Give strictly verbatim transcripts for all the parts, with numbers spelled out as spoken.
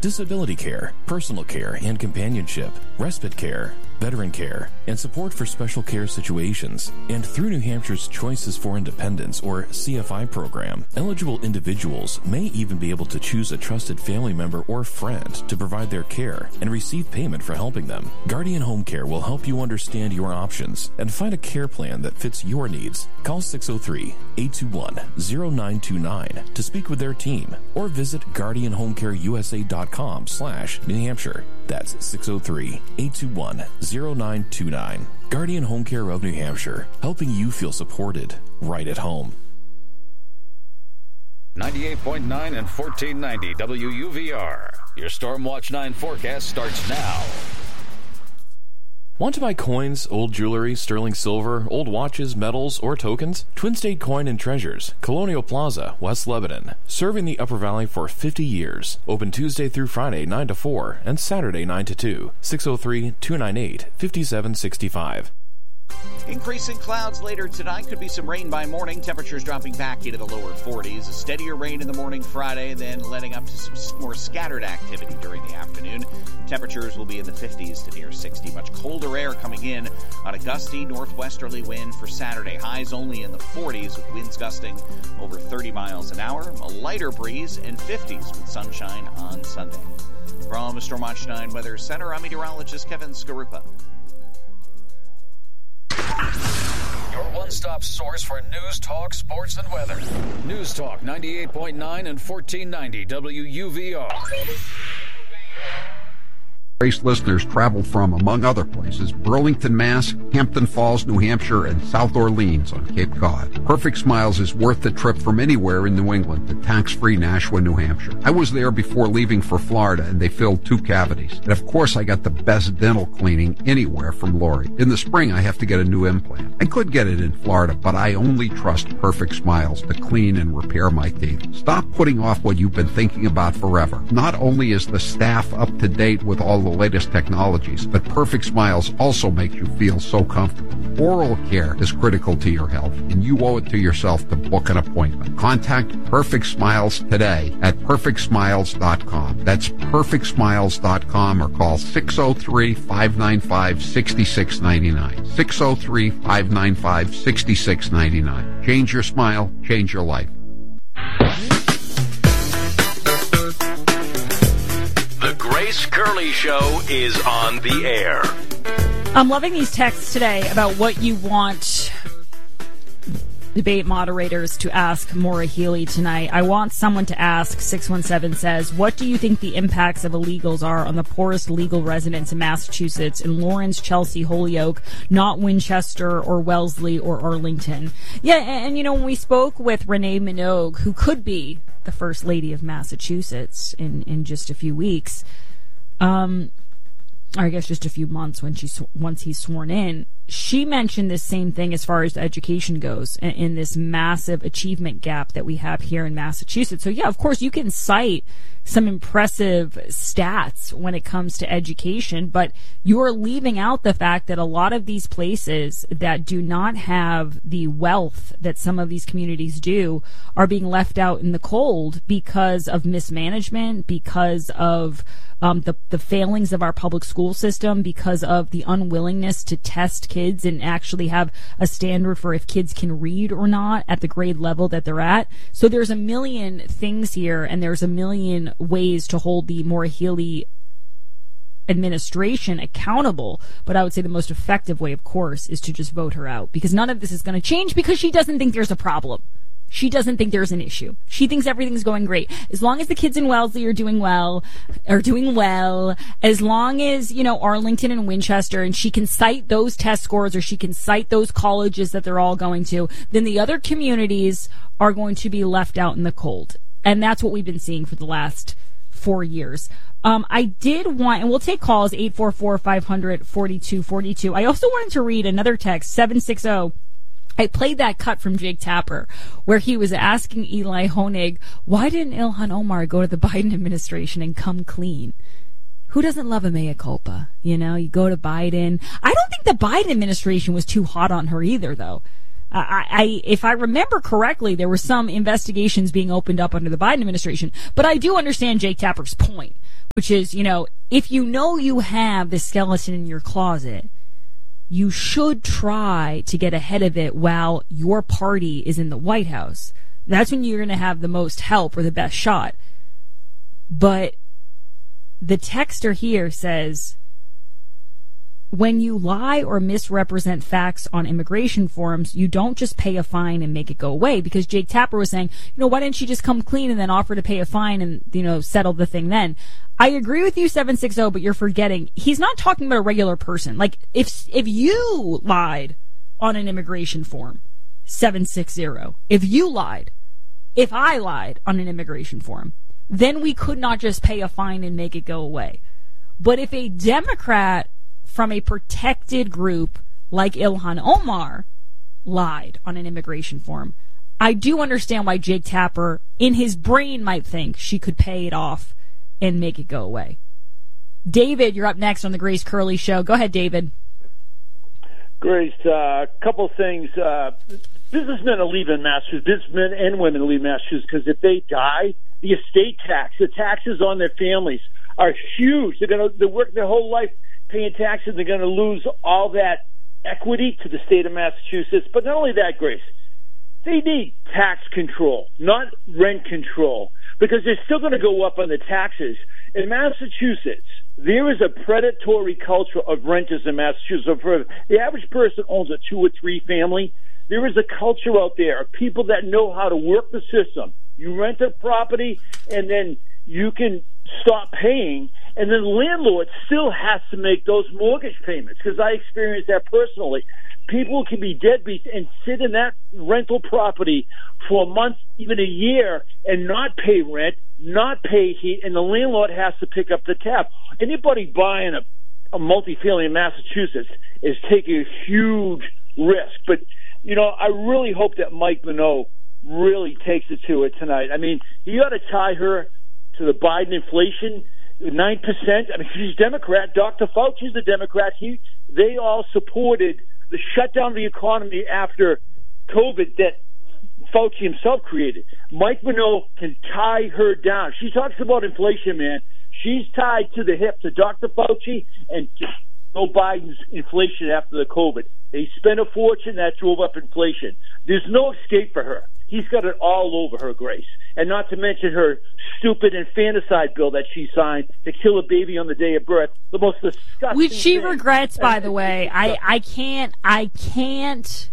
disability care, personal care and companionship, respite care, veteran care, and support for special care situations. And through New Hampshire's Choices for Independence, or C F I program, eligible individuals may even be able to choose a trusted family member or friend to provide their care and receive payment for helping them. Guardian Home Care will help you understand your options and find a care plan that fits your needs. Call six oh three, eight two one, oh nine two nine to speak with their team, or visit guardian home care u s a dot com slash New Hampshire. That's six oh three, eight two one, oh nine two nine. Guardian Home Care of New Hampshire, helping you feel supported right at home. ninety-eight point nine and fourteen ninety W U V R. Your Stormwatch nine forecast starts now. Want to buy coins, old jewelry, sterling silver, old watches, medals, or tokens? Twin State Coin and Treasures, Colonial Plaza, West Lebanon. Serving the Upper Valley for fifty years. Open Tuesday through Friday, nine to four, and Saturday, nine to two. six oh three, two nine eight, five seven six five. Increasing clouds later tonight. Could be some rain by morning. Temperatures dropping back into the lower forties. A steadier rain in the morning Friday, then letting up to some more scattered activity during the afternoon. Temperatures will be in the fifties to near sixty. Much colder air coming in on a gusty northwesterly wind for Saturday. Highs only in the forties with winds gusting over thirty miles an hour. A lighter breeze and fifties with sunshine on Sunday. From Stormwatch nine Weather Center, I'm meteorologist Kevin Skarupa. Your one-stop source for news, talk, sports, and weather. News Talk ninety-eight point nine and fourteen ninety W U V R. Race listeners travel from, among other places, Burlington, Mass., Hampton Falls, New Hampshire, and South Orleans on Cape Cod. Perfect Smiles is worth the trip from anywhere in New England to tax-free Nashua, New Hampshire. I was there before leaving for Florida, and they filled two cavities. And of course, I got the best dental cleaning anywhere from Lori. In the spring, I have to get a new implant. I could get it in Florida, but I only trust Perfect Smiles to clean and repair my teeth. Stop putting off what you've been thinking about forever. Not only is the staff up to date with all the latest technologies, but Perfect Smiles also make you feel so comfortable. Oral care is critical to your health, and you owe it to yourself to book an appointment. Contact Perfect Smiles today at perfect smiles dot com. That's perfect smiles dot com, or call six oh three, five nine five, six six nine nine. six oh three, five nine five, six six nine nine. Change your smile, change your life. The Grace Curley Show is on the air. I'm loving these texts today about what you want debate moderators to ask Maura Healey tonight. I want someone to ask, six one seven says, what do you think the impacts of illegals are on the poorest legal residents in Massachusetts, in Lawrence, Chelsea, Holyoke, not Winchester or Wellesley or Arlington? Yeah, and, and you know, when we spoke with Renee Minogue, who could be the First Lady of Massachusetts in, in just a few weeks, um, or I guess just a few months when she once he's sworn in, she mentioned this same thing as far as education goes, in, in this massive achievement gap that we have here in Massachusetts. So yeah, of course you can cite some impressive stats when it comes to education, but you are leaving out the fact that a lot of these places that do not have the wealth that some of these communities do are being left out in the cold because of mismanagement, because of um, the, the failings of our public school system, because of the unwillingness to test kids and actually have a standard for if kids can read or not at the grade level that they're at. So there's a million things here, and there's a million ways to hold the Maura Healey administration accountable, but I would say the most effective way, of course, is to just vote her out, because none of this is going to change, because she doesn't think there's a problem. She doesn't think there's an issue. She thinks everything's going great. As long as the kids in Wellesley are doing well, are doing well, as long as, you know, Arlington and Winchester, and she can cite those test scores, or she can cite those colleges that they're all going to, then the other communities are going to be left out in the cold. And that's what we've been seeing for the last four years. Um, I did want, and we'll take calls, eight four four, five hundred, forty-two forty-two. I also wanted to read another text, seven six zero. I played that cut from Jake Tapper where he was asking Eli Honig, why didn't Ilhan Omar go to the Biden administration and come clean? Who doesn't love a mea culpa? You know, you go to Biden. I don't think the Biden administration was too hot on her either, though. I, I, if I remember correctly, there were some investigations being opened up under the Biden administration. But I do understand Jake Tapper's point, which is, you know, if you know you have the skeleton in your closet, you should try to get ahead of it while your party is in the White House. That's when you're going to have the most help or the best shot. But the texter here says, when you lie or misrepresent facts on immigration forms, you don't just pay a fine and make it go away. Because Jake Tapper was saying, you know, why didn't she just come clean and then offer to pay a fine and, you know, settle the thing then? I agree with you, seven sixty, but you're forgetting, he's not talking about a regular person. Like, if if you lied on an immigration form, seven sixty, if you lied, if I lied on an immigration form, then we could not just pay a fine and make it go away. But if a Democrat from a protected group like Ilhan Omar lied on an immigration form, I do understand why Jake Tapper, in his brain, might think she could pay it off and make it go away. David, you're up next on the Grace Curley Show. Go ahead, David. Grace, a uh, couple things. Uh, businessmen are leaving Massachusetts, businessmen and women are leaving Massachusetts, because if they die, the estate tax, the taxes on their families are huge. They're going to they work their whole life paying taxes. They're going to lose all that equity to the state of Massachusetts. But not only that, Grace, they need tax control, not rent control, because they're still going to go up on the taxes. In Massachusetts, there is a predatory culture of renters in Massachusetts. So for the average person owns a two or three family, there is a culture out there of people that know how to work the system. You rent a property, and then you can stop paying, and then the landlord still has to make those mortgage payments, because I experienced that personally. People can be deadbeats and sit in that rental property for a month, even a year, and not pay rent, not pay heat, and the landlord has to pick up the tab. Anybody buying a, a multifamily in Massachusetts is taking a huge risk. But, you know, I really hope that Mike Bonneau really takes it to it tonight. I mean, he ought to tie her to the Biden inflation, nine percent. I mean, she's Democrat. Doctor Fauci's a Democrat. He, they all supported the shutdown of the economy after COVID that Fauci himself created. Mike Bonneau can tie her down. She talks about inflation, man. She's tied to the hip to Doctor Fauci and Joe Biden's inflation after the COVID. They spent a fortune that drove up inflation. There's no escape for her. He's got it all over her, Grace. And not to mention her stupid infanticide bill that she signed to kill a baby on the day of birth. The most disgusting Which she thing. regrets, by the way. I, I can't, I can't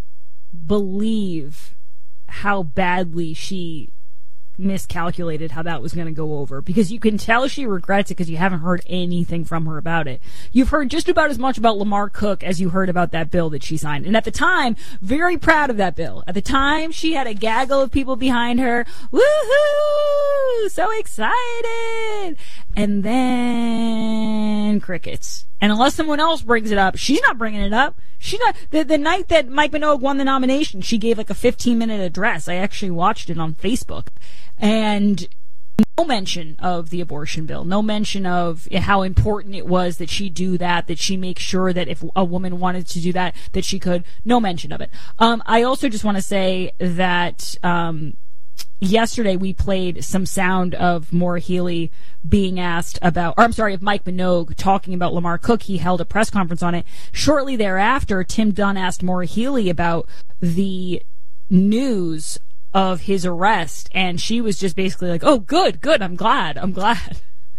believe how badly she miscalculated how that was going to go over, because you can tell she regrets it because you haven't heard anything from her about it. You've heard just about as much about Lamar Cook as you heard about that bill that she signed. And at the time, very proud of that bill. At the time, she had a gaggle of people behind her. Woohoo! So excited! And then crickets. And unless someone else brings it up, she's not bringing it up. She's not. The, the night that Mike Minogue won the nomination, she gave like a fifteen minute address. I actually watched it on Facebook. And no mention of the abortion bill. No mention of how important it was that she do that, that she make sure that if a woman wanted to do that, that she could. No mention of it. Um, I also just want to say that um, yesterday we played some sound of Maura Healey being asked about, or I'm sorry, of Mike Minogue talking about Lamar Cook. He held a press conference on it. Shortly thereafter, Tim Dunn asked Maura Healey about the news of his arrest, and she was just basically like, oh, good, good, I'm glad, I'm glad.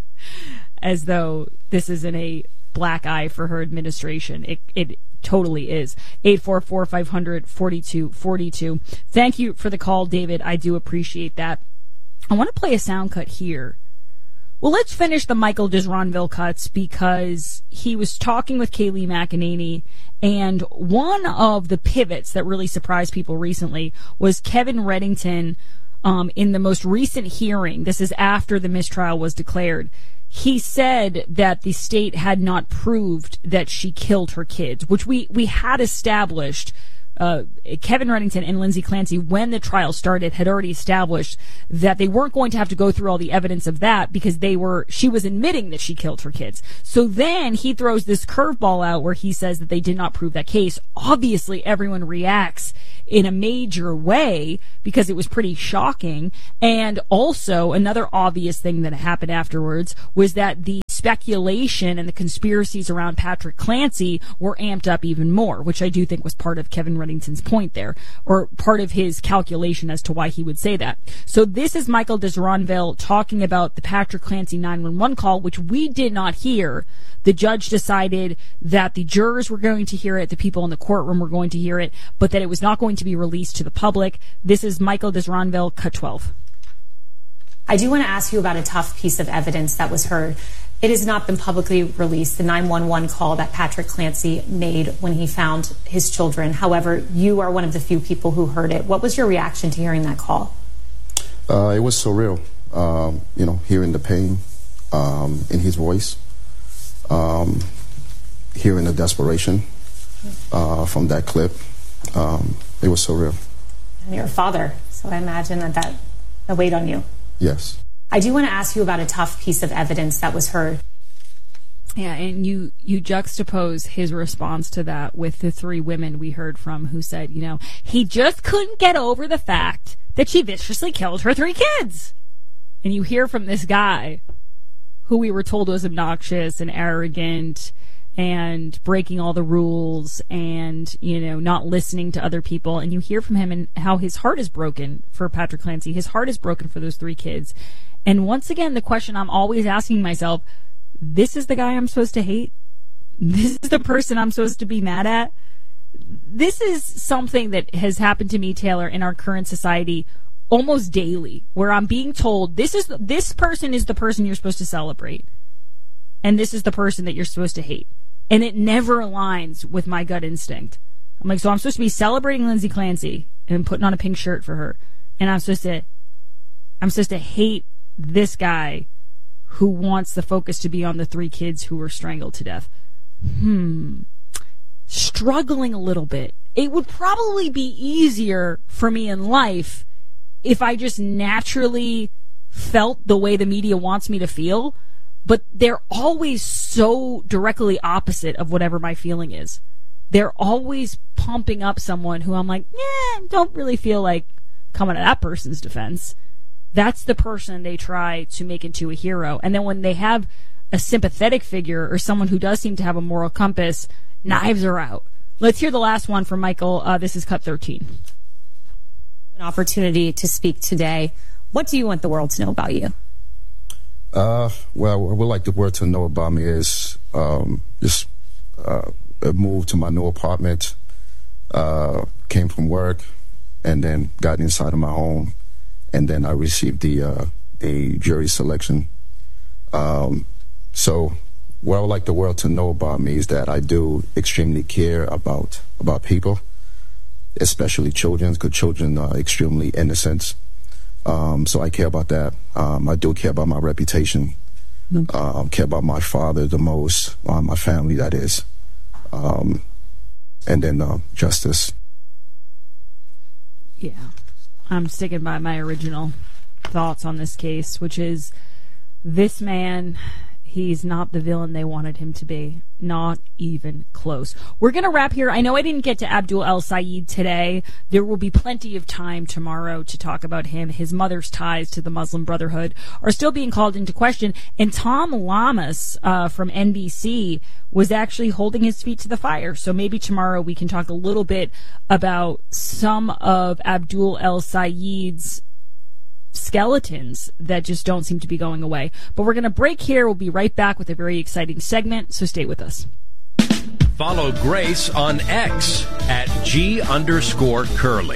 As though this isn't a black eye for her administration. It it totally is. eight four four, five hundred, forty-two forty-two. Thank you for the call, David. I do appreciate that. I want to play a sound cut here. Well, let's finish the Michael Disronville cuts, because he was talking with Kayleigh McEnany, and one of the pivots that really surprised people recently was Kevin Reddington um, in the most recent hearing. This is after the mistrial was declared. He said that the state had not proved that she killed her kids, which we, we had established uh, Kevin Reddington and Lindsay Clancy, when the trial started, had already established that they weren't going to have to go through all the evidence of that because they were, she was admitting that she killed her kids. So then he throws this curveball out where he says that they did not prove that case. Obviously, everyone reacts in a major way because it was pretty shocking. And also, another obvious thing that happened afterwards was that the speculation and the conspiracies around Patrick Clancy were amped up even more, which I do think was part of Kevin Reddington's point there, or part of his calculation as to why he would say that. So this is Michael Desronville talking about the Patrick Clancy nine one one call, which we did not hear. The judge decided that the jurors were going to hear it, the people in the courtroom were going to hear it, but that it was not going to be released to the public. This is Michael Desronville, Cut twelve. I do want to ask you about a tough piece of evidence that was heard. It has not been publicly released, the nine one one call that Patrick Clancy made when he found his children. However, you are one of the few people who heard it. What was your reaction to hearing that call? Uh, it was surreal, um, you know, hearing the pain um, in his voice, um, hearing the desperation uh, from that clip. Um, it was surreal. And you're a father, so I imagine that that, that weighed on you. Yes. I do want to ask you about a tough piece of evidence that was heard. Yeah, and you, you juxtapose his response to that with the three women we heard from who said, you know, he just couldn't get over the fact that she viciously killed her three kids. And you hear from this guy who we were told was obnoxious and arrogant and breaking all the rules and, you know, not listening to other people. And you hear from him and how his heart is broken for Patrick Clancy. His heart is broken for those three kids. And once again, the question I'm always asking myself, this is the guy I'm supposed to hate? This is the person I'm supposed to be mad at? This is something that has happened to me, Taylor, in our current society almost daily, where I'm being told this is this person is the person you're supposed to celebrate. And this is the person that you're supposed to hate. And it never aligns with my gut instinct. I'm like, so I'm supposed to be celebrating Lindsay Clancy and putting on a pink shirt for her. And I'm supposed to, I'm supposed to hate this guy who wants the focus to be on the three kids who were strangled to death. Hmm. Struggling a little bit. It would probably be easier for me in life if I just naturally felt the way the media wants me to feel. But they're always so directly opposite of whatever my feeling is. They're always pumping up someone who I'm like, yeah, don't really feel like coming to that person's defense. That's the person they try to make into a hero. And then when they have a sympathetic figure or someone who does seem to have a moral compass, knives are out. Let's hear the last one from Michael. Uh, this is Cut thirteen. An opportunity to speak today. What do you want the world to know about you? Uh, well, what I would like the world to know about me is um, just uh, a move to my new apartment, uh, came from work, and then got inside of my home, and then I received the uh, the jury selection. Um, so what I would like the world to know about me is that I do extremely care about about people, especially children, because children are extremely innocent. Um, so I care about that. Um, I do care about my reputation. Mm-hmm. Um, care about my father the most, uh, my family, that is. Um, and then uh, justice. Yeah. I'm sticking by my original thoughts on this case, which is this man, he's not the villain they wanted him to be. Not even close. We're going to wrap here. I know I didn't get to Abdul El-Sayed today. There will be plenty of time tomorrow to talk about him. His mother's ties to the Muslim Brotherhood are still being called into question. And Tom Lamas uh, from N B C was actually holding his feet to the fire. So maybe tomorrow we can talk a little bit about some of Abdul El-Sayed's skeletons that just don't seem to be going away. But we're going to break here. We'll be right back with a very exciting segment, so stay with us. Follow Grace on X at G underscore Curly.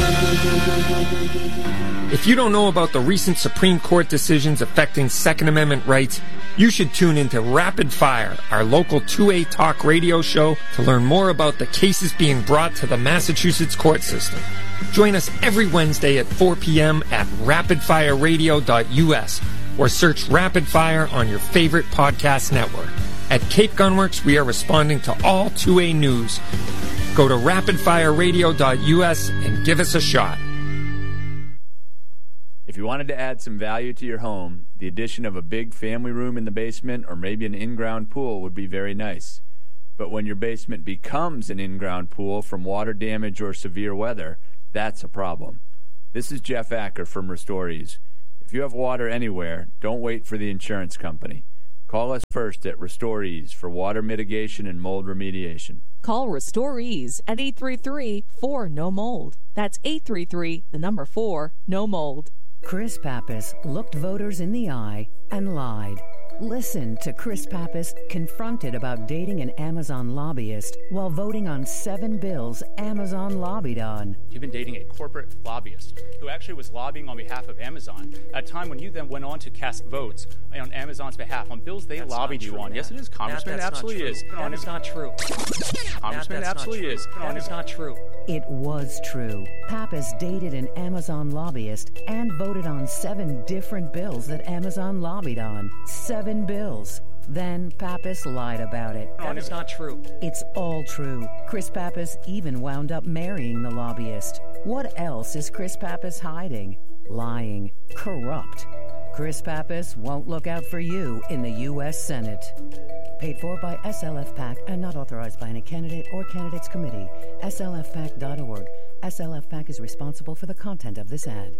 If you don't know about the recent Supreme Court decisions affecting Second Amendment rights, you should tune into Rapid Fire, our local two A talk radio show, to learn more about the cases being brought to the Massachusetts court system. Join us every Wednesday at four p.m. at rapid fire radio dot u s or search Rapid Fire on your favorite podcast network. At Cape Gunworks, we are responding to all two A news. Go to rapid fire radio dot U S and give us a shot. If you wanted to add some value to your home, the addition of a big family room in the basement or maybe an in-ground pool would be very nice. But when your basement becomes an in-ground pool from water damage or severe weather, that's a problem. This is Jeff Acker from RestoreEase. If you have water anywhere, don't wait for the insurance company. Call us first at RestoreEase for water mitigation and mold remediation. Call RestoreEase at eight three three, four, N O mold. That's eight three three, the number four, no mold. Chris Pappas looked voters in the eye and lied. Listen to Chris Pappas confronted about dating an Amazon lobbyist while voting on seven bills Amazon lobbied on. You've been dating a corporate lobbyist who actually was lobbying on behalf of Amazon at a time when you then went on to cast votes on Amazon's behalf on bills they that's lobbied you on. Matt. Yes, it is, Congressman. Matt, it absolutely is. That is not true. Congressman, it absolutely is. That is not true. It was true. Pappas dated an Amazon lobbyist and voted on seven different bills that Amazon lobbied on. Seven bills. Then Pappas lied about it. That is not true. It's all true. Chris Pappas even wound up marrying the lobbyist. What else is Chris Pappas hiding? Lying. Corrupt. Chris Pappas won't look out for you in the U S Senate. Paid for by S L F PAC and not authorized by any candidate or candidates committee. S L F PAC dot org. S L F PAC is responsible for the content of this ad.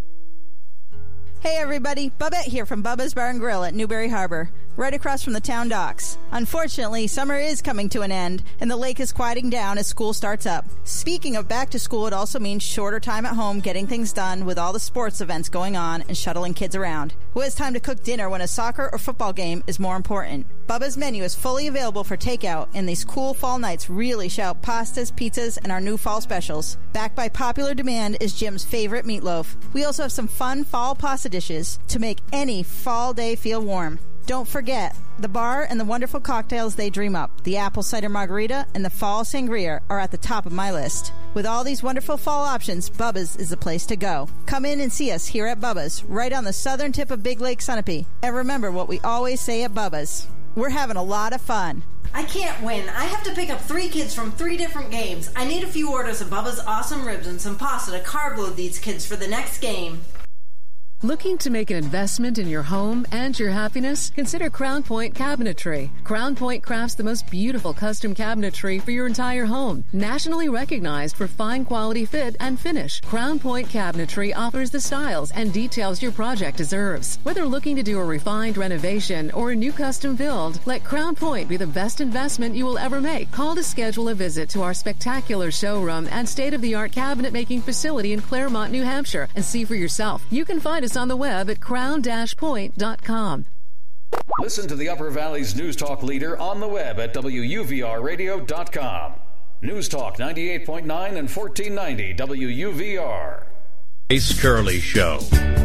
Hey everybody, Bubette here from Bubba's Bar and Grill at Newberry Harbor, right across from the town docks. Unfortunately, summer is coming to an end, and the lake is quieting down as school starts up. Speaking of back to school, it also means shorter time at home getting things done with all the sports events going on and shuttling kids around. Who has time to cook dinner when a soccer or football game is more important? Bubba's menu is fully available for takeout, and these cool fall nights really shout pastas, pizzas, and our new fall specials. Backed by popular demand is Jim's favorite meatloaf. We also have some fun fall pasta dishes to make any fall day feel warm. Don't forget, the bar and the wonderful cocktails they dream up, the apple cider margarita and the fall sangria, are at the top of my list. With all these wonderful fall options, Bubba's is the place to go. Come in and see us here at Bubba's, right on the southern tip of Big Lake Sunapee. And remember what we always say at Bubba's: we're having a lot of fun. I can't win. I have to pick up three kids from three different games. I need a few orders of Bubba's awesome ribs and some pasta to carb load these kids for the next game. Looking to make an investment in your home and your happiness? Consider Crown Point Cabinetry. Crown Point crafts the most beautiful custom cabinetry for your entire home. Nationally recognized for fine quality fit and finish, Crown Point Cabinetry offers the styles and details your project deserves. Whether looking to do a refined renovation or a new custom build, let Crown Point be the best investment you will ever make. Call to schedule a visit to our spectacular showroom and state-of-the-art cabinet making facility in Claremont, New Hampshire, and see for yourself. You can find us on the web at crown dash point dot com. Listen to the Upper Valley's News Talk leader on the web at W U V R radio dot com. News Talk ninety-eight point nine and fourteen ninety W U V R. Grace Curley Show.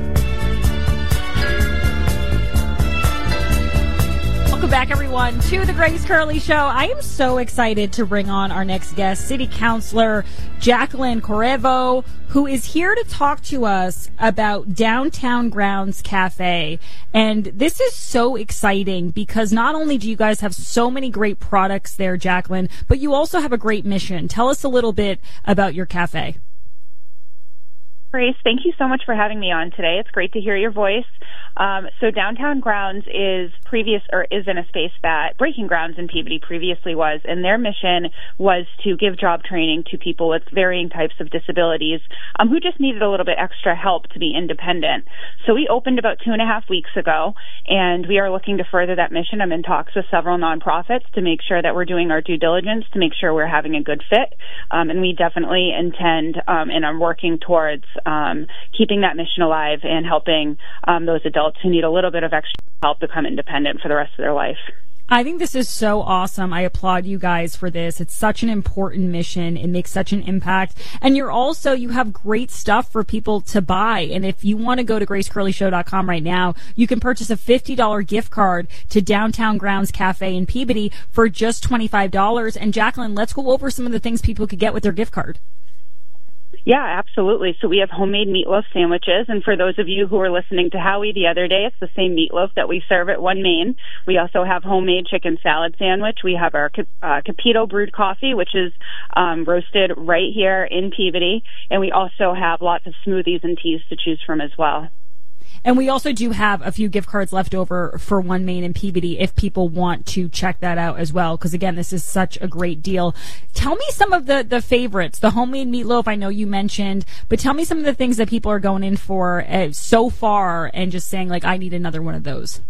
Welcome back, everyone, to the Grace Curley Show. I am so excited to bring on our next guest, City Councilor Jacqueline Correvo, who is here to talk to us about Downtown Grounds Cafe. And this is so exciting because not only do you guys have so many great products there, Jacqueline, but you also have a great mission. Tell us a little bit about your cafe. Grace, thank you so much for having me on today. It's great to hear your voice. Um, so Downtown Grounds is previous or is in a space that Breaking Grounds in Peabody previously was, and their mission was to give job training to people with varying types of disabilities um, who just needed a little bit extra help to be independent. So we opened about two and a half weeks ago, and we are looking to further that mission. I'm in talks with several nonprofits to make sure that we're doing our due diligence to make sure we're having a good fit, um, and we definitely intend um, and are working towards um, keeping that mission alive and helping um, those adults who need a little bit of extra help become independent for the rest of their life. I think this is so awesome. I applaud you guys for this. It's such an important mission. It makes such an impact. And you're also, you have great stuff for people to buy. And if you want to go to grace curley show dot com right now, you can purchase a fifty dollars gift card to Downtown Grounds Cafe in Peabody for just twenty-five dollars. And Jacqueline, let's go over some of the things people could get with their gift card. Yeah, absolutely. So we have homemade meatloaf sandwiches, and for those of you who were listening to Howie the other day, it's the same meatloaf that we serve at One Main. We also have homemade chicken salad sandwich. We have our uh, Capito brewed coffee, which is um, roasted right here in Peabody, and we also have lots of smoothies and teas to choose from as well. And we also do have a few gift cards left over for One Main and Peabody if people want to check that out as well, because, again, this is such a great deal. Tell me some of the, the favorites. The homemade meatloaf, I know you mentioned, but tell me some of the things that people are going in for uh, so far and just saying, like, I need another one of those.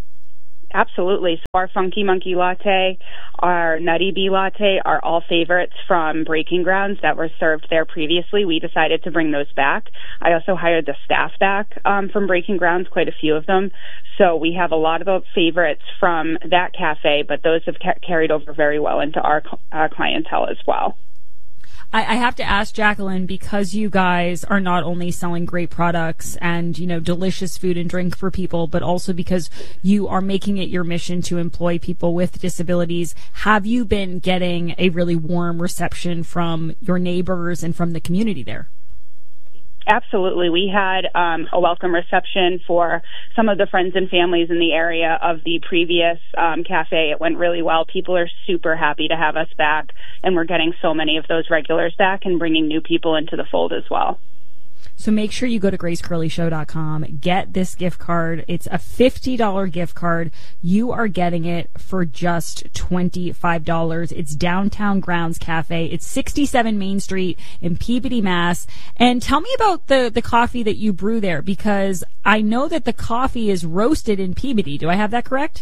Absolutely. So our Funky Monkey Latte, our Nutty Bee Latte are all favorites from Breaking Grounds that were served there previously. We decided to bring those back. I also hired the staff back um, from Breaking Grounds, quite a few of them. So we have a lot of the favorites from that cafe, but those have ca- carried over very well into our uh, clientele as well. I, I have to ask, Jacqueline, because you guys are not only selling great products and, you know, delicious food and drink for people, but also because you are making it your mission to employ people with disabilities, have you been getting a really warm reception from your neighbors and from the community there? Absolutely. We had um, a welcome reception for some of the friends and families in the area of the previous um, cafe. It went really well. People are super happy to have us back, and we're getting so many of those regulars back and bringing new people into the fold as well. So make sure you go to grace curley show dot com, get this gift card. It's a fifty dollars gift card. You are getting it for just twenty-five dollars. It's Downtown Grounds Cafe. It's sixty-seven Main Street in Peabody, Mass. And tell me about the, the coffee that you brew there, because I know that the coffee is roasted in Peabody. Do I have that correct?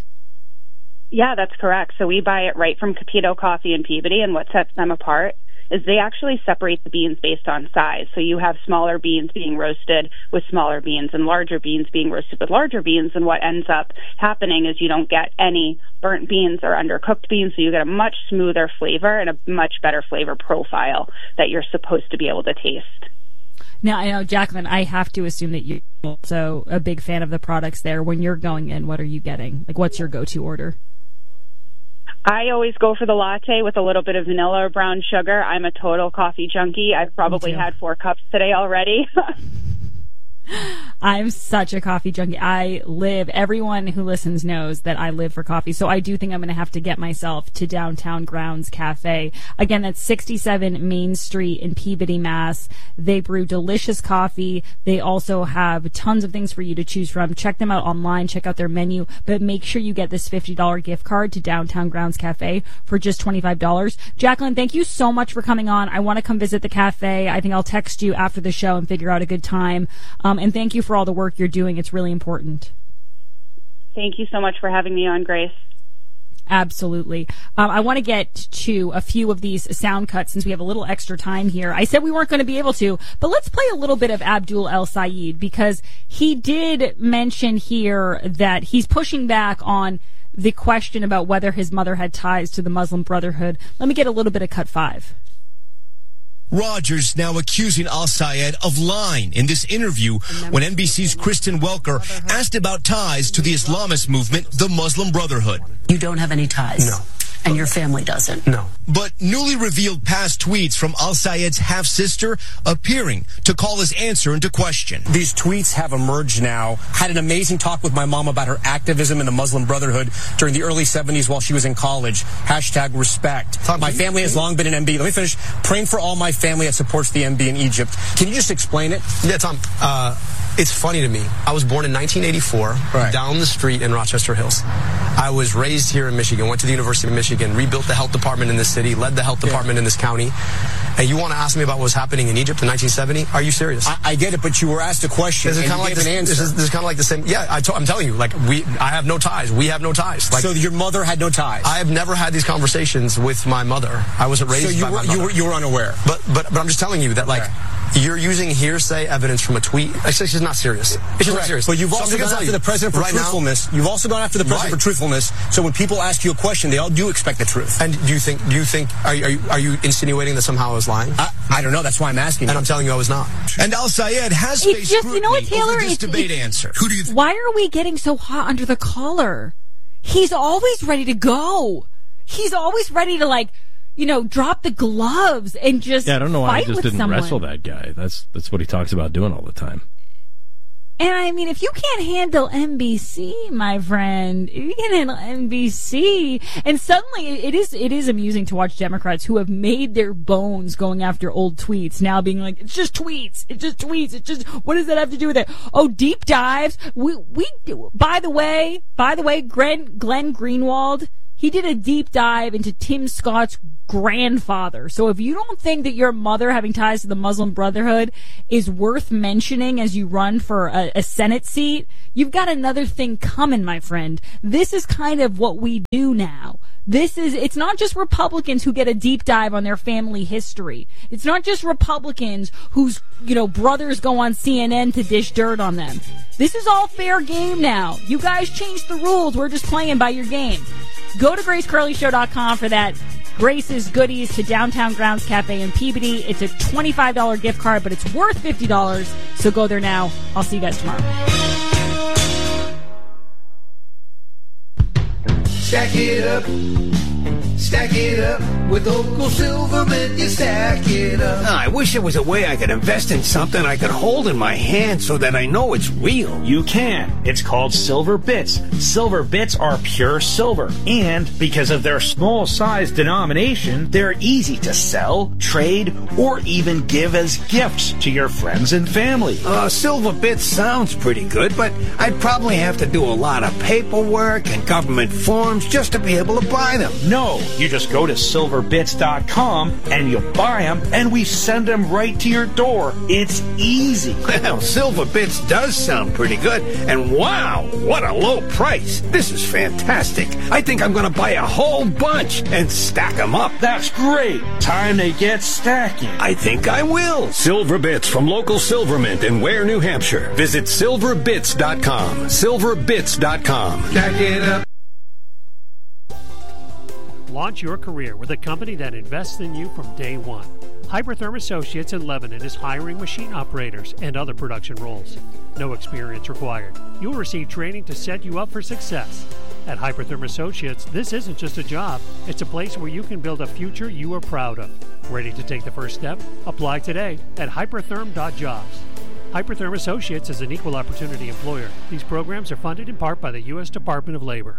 Yeah, that's correct. So we buy it right from Capito Coffee in Peabody, and what sets them apart is they actually separate the beans based on size. So you have smaller beans being roasted with smaller beans and larger beans being roasted with larger beans, and what ends up happening is you don't get any burnt beans or undercooked beans, so you get a much smoother flavor and a much better flavor profile that you're supposed to be able to taste. Now, I know, Jacqueline, I have to assume that you're also a big fan of the products there. When you're going in, what are you getting? Like, what's your go-to order? I always go for the latte with a little bit of vanilla or brown sugar. I'm a total coffee junkie. I've probably had four cups today already. I'm such a coffee junkie. I live, everyone who listens knows that I live for coffee. So I do think I'm going to have to get myself to Downtown Grounds Cafe. Again, that's sixty-seven Main Street in Peabody, Mass. They brew delicious coffee. They also have tons of things for you to choose from. Check them out online. Check out their menu. But make sure you get this fifty dollars gift card to Downtown Grounds Cafe for just twenty-five dollars. Jacqueline, thank you so much for coming on. I want to come visit the cafe. I think I'll text you after the show and figure out a good time. Um, and thank you for all the work you're doing. It's really important. Thank you so much for having me on, Grace. Absolutely. Um, I want to get to a few of these sound cuts since we have a little extra time here. I said we weren't going to be able to, but let's play a little bit of Abdul El Sayed, because he did mention here that he's pushing back on the question about whether his mother had ties to the Muslim Brotherhood. Let me get a little bit of cut five. Rogers now accusing Al Sayed of lying in this interview when N B C's Kristen Welker asked about ties to the Islamist movement, the Muslim Brotherhood. You don't have any ties? No. And your family doesn't? No. But newly revealed past tweets from Al Sayed's half-sister appearing to call his answer into question. These tweets have emerged now. Had an amazing talk with my mom about her activism in the Muslim Brotherhood during the early seventies while she was in college. Hashtag respect. Tom, my family has long been an M B. Let me finish. Praying for all my family that supports the M B in Egypt. Can you just explain it? Yeah, Tom. Uh, it's funny to me. I was born in nineteen eighty-four, right, down the street in Rochester Hills. I was raised here in Michigan, went to the University of Michigan, rebuilt the health department in this city, led the health department yeah. in this county. And you want to ask me about what was happening in Egypt in nineteen seventy? Are you serious? I, I get it, but you were asked a question and you like gave this, an answer. This is, this is kind of like the same. Yeah, I to, I'm telling you, like, we, I have no ties. We have no ties. Like, so your mother had no ties? I have never had these conversations with my mother. I wasn't raised so you by were, my mother. You were, you were unaware? But, but, but I'm just telling you that, like, okay. you're using hearsay evidence from a tweet. It's just not serious. It's just not serious. But you've so also gone after the president for right truthfulness. Now, you've also gone after the president right. for truthfulness. So when people ask you a question, they all do expect the truth. And do you think? Do you think? Are, are, you, are you insinuating that somehow I was lying? I, I don't know. That's why I'm asking. And you. I'm telling you I was not. And Al Sayed has it's faced just, scrutiny you know what, Taylor, over this it's, debate it's, answer. Who do you? Th- why are we getting so hot under the collar? He's always ready to go. He's always ready to, like, you know, drop the gloves and just Yeah, I don't know why fight I just with didn't someone. wrestle that guy. That's that's what he talks about doing all the time. And I mean, if you can't handle N B C, my friend, if you can't handle N B C, and suddenly it is it is amusing to watch Democrats who have made their bones going after old tweets now being like, it's just tweets, it's just tweets, it's just, what does that have to do with it? Oh, deep dives. We we by the way, by the way, Glenn Glenn Greenwald, he did a deep dive into Tim Scott's grandfather. So if you don't think that your mother having ties to the Muslim Brotherhood is worth mentioning as you run for a, a Senate seat, you've got another thing coming, my friend. This is kind of what we do now. This is, it's not just Republicans who get a deep dive on their family history. It's not just Republicans whose, you know, brothers go on C N N to dish dirt on them. This is all fair game now. You guys changed the rules. We're just playing by your game. Go to grace curley show dot com for that Grace's goodies to Downtown Grounds Cafe in Peabody. It's a twenty-five dollars gift card, but it's worth fifty dollars. So go there now. I'll see you guys tomorrow. Stack it up, stack it up. With Local Silvermint, you stack it up. Oh, I wish there was a way I could invest in something I could hold in my hand so that I know it's real. You can. It's called Silver Bits. Silver Bits are pure silver. And because of their small size denomination, they're easy to sell, trade, or even give as gifts to your friends and family. Uh, Silver Bits sounds pretty good, but I'd probably have to do a lot of paperwork and government forms just to be able to buy them. No, you just go to silver bits dot com and you buy them, and we send them right to your door. It's easy. Well, Silver Bits does sound pretty good, and wow, what a low price. This is fantastic. I think I'm going to buy a whole bunch and stack them up. That's great. Time to get stacking. I think I will. Silver Bits from Local Silvermint in Ware, New Hampshire. Visit silver bits dot com. silver bits dot com. Stack it up. Launch your career with a company that invests in you from day one. Hypertherm Associates in Lebanon is hiring machine operators and other production roles. No experience required. You'll receive training to set you up for success. At Hypertherm Associates, this isn't just a job. It's a place where you can build a future you are proud of. Ready to take the first step? Apply today at hypertherm dot jobs. Hypertherm Associates is an equal opportunity employer. These programs are funded in part by the U S Department of Labor.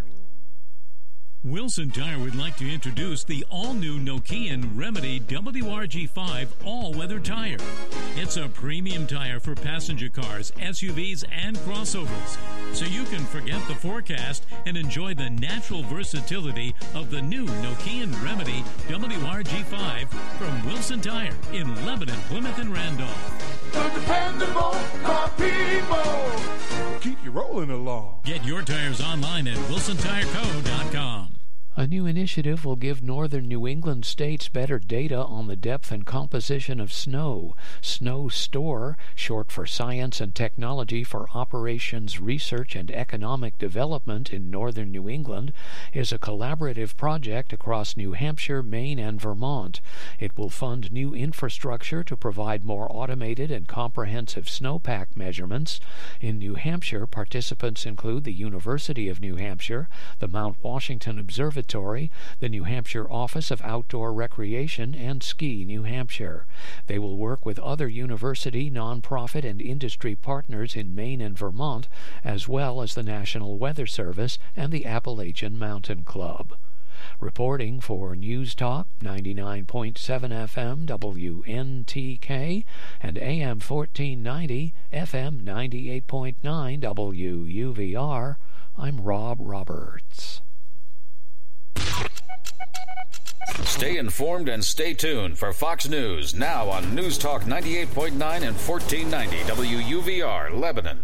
Wilson Tire would like to introduce the all-new Nokian Remedy W R G five all-weather tire. It's a premium tire for passenger cars, S U Vs, and crossovers, so you can forget the forecast and enjoy the natural versatility of the new Nokian Remedy W R G five from Wilson Tire in Lebanon, Plymouth, and Randolph. The dependable car people keep you rolling along. Get your tires online at wilson tire co dot com. A new initiative will give northern New England states better data on the depth and composition of snow. Snow Store, short for Science and Technology for Operations Research and Economic Development in northern New England, is a collaborative project across New Hampshire, Maine, and Vermont. It will fund new infrastructure to provide more automated and comprehensive snowpack measurements. In New Hampshire, participants include the University of New Hampshire, the Mount Washington Observatory, the New Hampshire Office of Outdoor Recreation, and Ski New Hampshire. They will work with other university, nonprofit, and industry partners in Maine and Vermont, as well as the National Weather Service and the Appalachian Mountain Club. Reporting for News Talk ninety-nine point seven F M W N T K and A M fourteen ninety F M ninety-eight point nine W U V R, I'm Rob Roberts. Stay informed and stay tuned for Fox News now on News Talk ninety-eight point nine and fourteen ninety W U V R, Lebanon.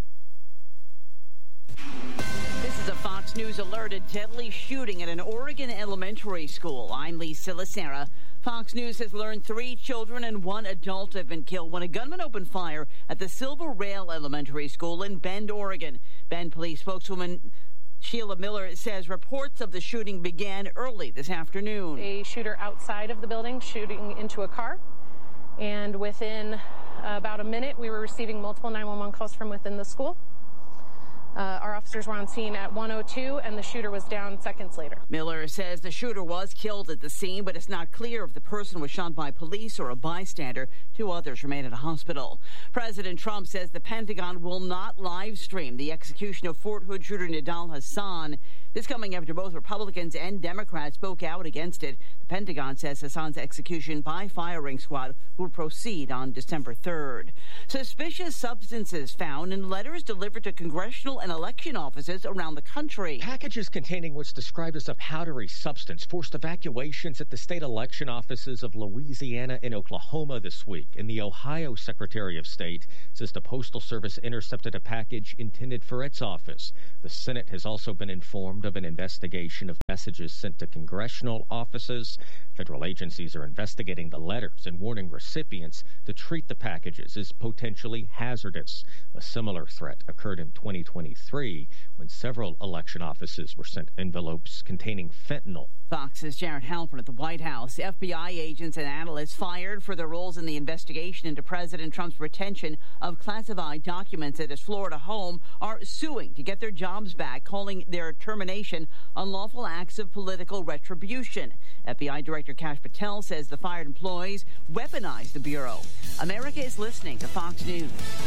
This is a Fox News alert: a deadly shooting at an Oregon elementary school. I'm Lisa Lacera. Fox News has learned three children and one adult have been killed when a gunman opened fire at the Silver Rail Elementary School in Bend, Oregon. Bend police spokeswoman Sheila Miller says reports of the shooting began early this afternoon. A shooter outside of the building shooting into a car, and within uh, about a minute we were receiving multiple nine one one calls from within the school. Uh, our officers were on scene at one oh two, and the shooter was down seconds later. Miller says the shooter was killed at the scene, but it's not clear if the person was shot by police or a bystander. Two others remain at a hospital. President Trump says the Pentagon will not live stream the execution of Fort Hood shooter Nidal Hasan. This coming after both Republicans and Democrats spoke out against it. The Pentagon says Hasan's execution by firing squad will proceed on December third. Suspicious substances found in letters delivered to congressional and election offices around the country. Packages containing what's described as a powdery substance forced evacuations at the state election offices of Louisiana and Oklahoma this week. And the Ohio Secretary of State says the Postal Service intercepted a package intended for its office. The Senate has also been informed of an investigation of messages sent to congressional offices. Federal agencies are investigating the letters and warning recipients to treat the packages as potentially hazardous. A similar threat occurred in twenty twenty-three when several election offices were sent envelopes containing fentanyl. Fox's Jared Halpern at the White House. F B I agents and analysts fired for their roles in the investigation into President Trump's retention of classified documents at his Florida home are suing to get their jobs back, calling their termination unlawful acts of political retribution. F B I Director Kash Patel says the fired employees weaponized the Bureau. America is listening to Fox News.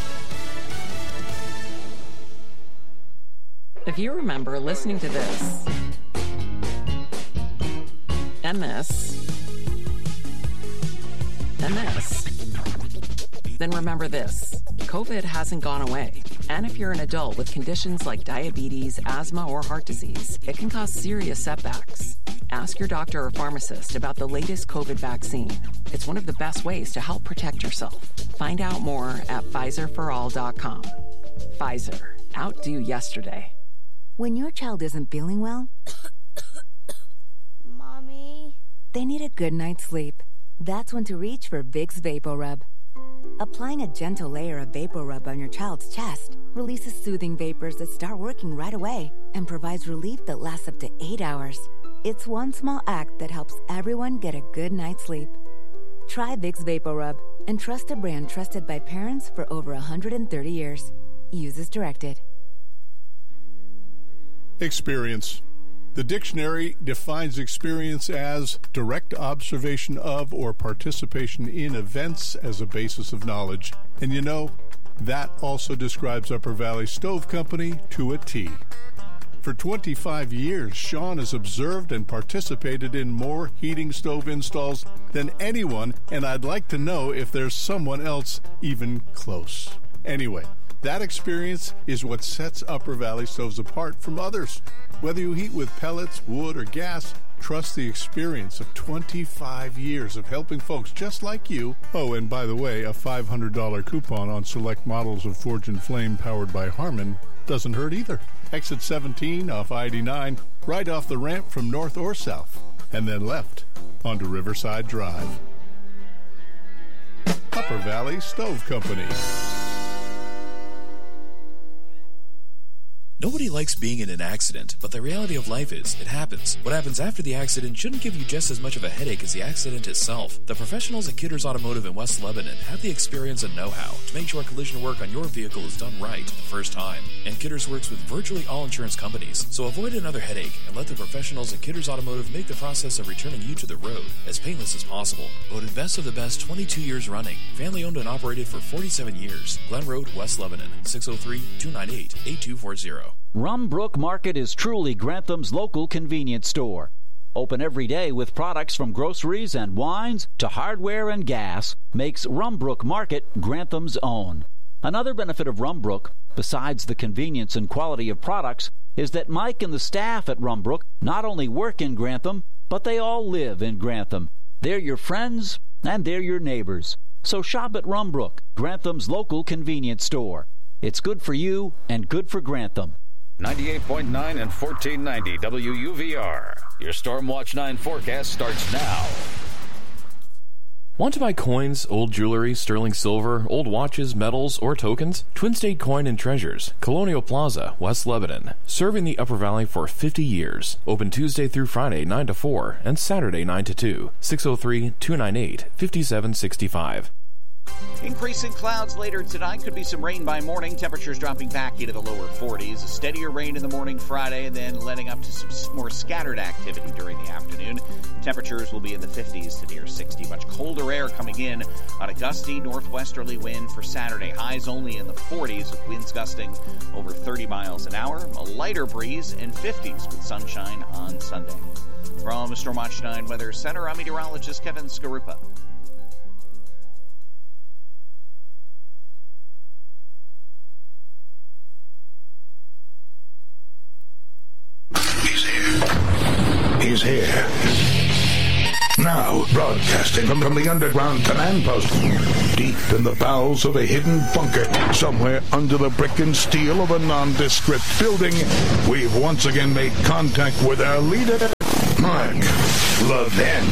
If you remember listening to this, and this, and this, then remember this. COVID hasn't gone away. And if you're an adult with conditions like diabetes, asthma, or heart disease, it can cause serious setbacks. Ask your doctor or pharmacist about the latest COVID vaccine. It's one of the best ways to help protect yourself. Find out more at Pfizer for all dot com. Pfizer. Outdo yesterday. When your child isn't feeling well, Mommy, they need a good night's sleep. That's when to reach for Vicks VapoRub. Applying a gentle layer of VapoRub on your child's chest releases soothing vapors that start working right away and provides relief that lasts up to eight hours. It's one small act that helps everyone get a good night's sleep. Try Vicks VapoRub and trust a brand trusted by parents for over one hundred thirty years. Use as directed. Experience. The dictionary defines experience as direct observation of or participation in events as a basis of knowledge. And you know, that also describes Upper Valley Stove Company to a T. For twenty-five years, Sean has observed and participated in more heating stove installs than anyone, and I'd like to know if there's someone else even close. Anyway, that experience is what sets Upper Valley Stoves apart from others. Whether you heat with pellets, wood, or gas, trust the experience of twenty-five years of helping folks just like you. Oh, and by the way, a five hundred dollars coupon on select models of Forge and Flame powered by Harman doesn't hurt either. Exit seventeen off I eighty-nine, right off the ramp from north or south, and then left onto Riverside Drive. Upper Valley Stove Company. Nobody likes being in an accident, but the reality of life is, it happens. What happens after the accident shouldn't give you just as much of a headache as the accident itself. The professionals at Kidders Automotive in West Lebanon have the experience and know-how to make sure collision work on your vehicle is done right the first time. And Kidders works with virtually all insurance companies, so avoid another headache and let the professionals at Kidders Automotive make the process of returning you to the road as painless as possible. Voted best of the best twenty-two years running. Family owned and operated for forty-seven years. Glen Road, West Lebanon, six oh three, two nine eight, eight two four zero. Rumbrook Market is truly Grantham's local convenience store. Open every day with products from groceries and wines to hardware and gas makes Rumbrook Market Grantham's own. Another benefit of Rumbrook, besides the convenience and quality of products, is that Mike and the staff at Rumbrook not only work in Grantham, but they all live in Grantham. They're your friends and they're your neighbors. So shop at Rumbrook, Grantham's local convenience store. It's good for you and good for Grantham. ninety-eight point nine and fourteen ninety W U V R. Your Stormwatch nine forecast starts now. Want to buy coins, old jewelry, sterling silver, old watches, medals, or tokens? Twin State Coin and Treasures, Colonial Plaza, West Lebanon. Serving the Upper Valley for fifty years. Open Tuesday through Friday, nine to four, and Saturday, nine to two. six oh three, two nine eight, five seven six five. Increasing clouds later tonight. Could be some rain by morning. Temperatures dropping back into the lower forties. A steadier rain in the morning Friday, and then letting up to some more scattered activity during the afternoon. Temperatures will be in the fifties to near sixty. Much colder air coming in on a gusty northwesterly wind for Saturday. Highs only in the forties with winds gusting over thirty miles an hour. A lighter breeze in fifties with sunshine on Sunday. From Storm Watch nine Weather Center, I'm meteorologist Kevin Skarupa. He's here. Now, broadcasting from, from the underground command post, deep in the bowels of a hidden bunker, somewhere under the brick and steel of a nondescript building, we've once again made contact with our leader, Mark Levin.